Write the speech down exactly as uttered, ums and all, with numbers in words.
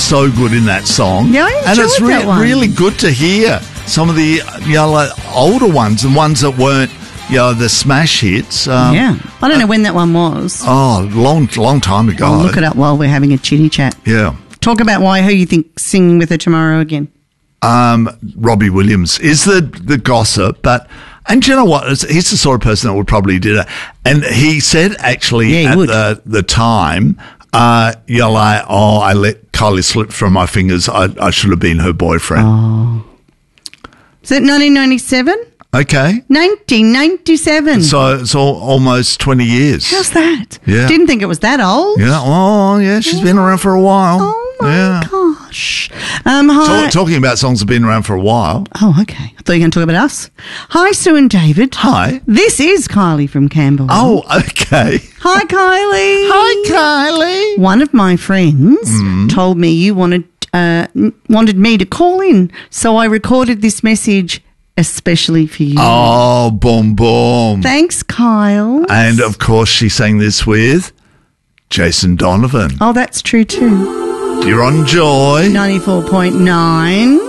so good in that song. Yeah, I and it's enjoyed re- that one. really good to hear some of the you know, like older ones and ones that weren't you know the smash hits. Um, Yeah. I don't know when that one was. Oh, long, long time ago. I'll look it up while we're having a chitty chat. Yeah. Talk about why, who you think singing with her tomorrow again. Um, Robbie Williams is the, the gossip, but, and do you know what? It's- He's the sort of person that would probably do that. And he said actually Yeah, he at would. the, the time, uh, you're like, oh, I let Kylie slip from my fingers. I, I should have been her boyfriend. Oh. Is that nineteen ninety-seven? Okay. nineteen ninety-seven. So it's all, almost twenty years. How's that? Yeah. Didn't think it was that old. Yeah. Oh, yeah. She's been around for a while. Oh, my yeah. gosh. Um, hi. Talk, talking about songs that have been around for a while. Oh, okay. I thought you were going to talk about us. Hi, Sue and David. Hi. This is Kylie from Camberwell. Oh, okay. Hi, Kylie. Hi, Kylie. One of my friends Mm. told me you wanted uh, n- wanted me to call in, so I recorded this message especially for you. Oh, boom, boom. Thanks, Kyle. And of course, she sang this with Jason Donovan. Oh, that's true too. You're on Joy. ninety-four point nine.